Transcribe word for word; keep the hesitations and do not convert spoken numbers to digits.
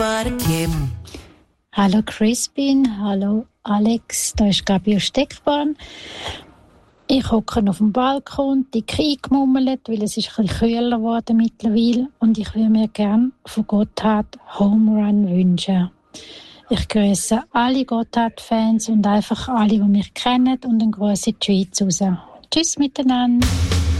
Hallo Crispin, hallo Alex, da ist Gabi aus Steckbahn. Ich hocke auf dem Balkon, dick eingemummelt, weil es ist ein bisschen kühler geworden mittlerweile und ich würde mir gerne von Gotthard Home Run wünschen. Ich grüße alle Gotthard-Fans und einfach alle, die mich kennen und einen Gruß in die Schweiz raus. Tschüss miteinander.